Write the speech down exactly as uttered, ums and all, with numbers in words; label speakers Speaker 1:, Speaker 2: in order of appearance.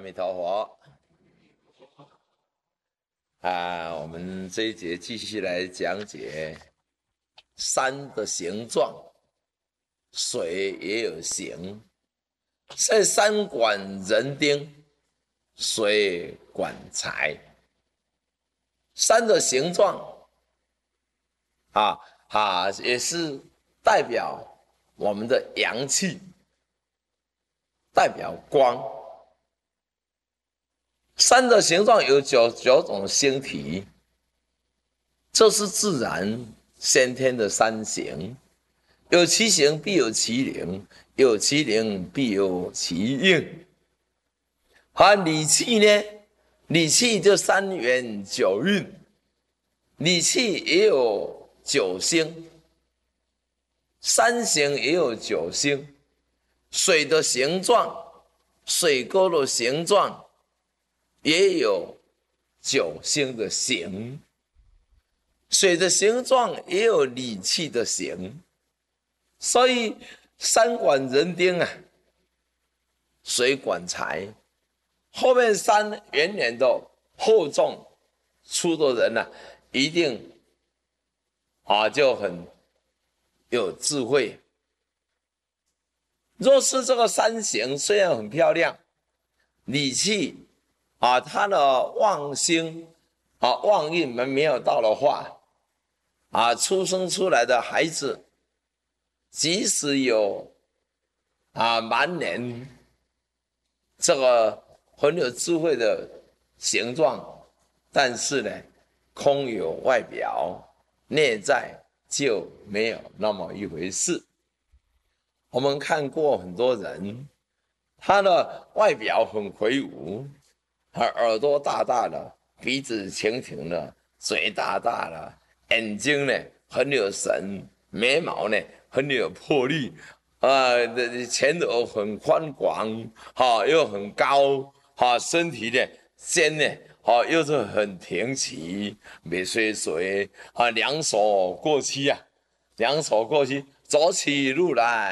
Speaker 1: 阿弥陀佛啊！我们这一节继续来讲解山的形状，水也有形，所以山管人丁，水管财。山的形状啊啊，也是代表我们的阳气，代表光。山的形状有九九种星体，这是自然先天的山形。有其形必有其灵，有其灵必有其应。而理气呢？理气就三元九运，理气也有九星，山形也有九星。水的形状，水沟的形状也有九星的形，水的形状也有理气的形，所以山管人丁啊，水管财。后面山远远的厚重粗的人啊，一定啊就很有智慧。若是这个山形虽然很漂亮，理气啊，它的旺星啊旺运门没有到的话，啊，出生出来的孩子，即使有啊满脸这个很有智慧的形状，但是呢，空有外表，内在就没有那么一回事。我们看过很多人，他的外表很魁梧，耳朵大大的，鼻子挺挺的，嘴大大的，眼睛呢很有神，眉毛呢很有魄力，呃，前额很宽广，哈，又很高，哈，身体呢肩呢，哈，又是很挺起，没水水，啊，两手过膝啊，两手过膝，走起路来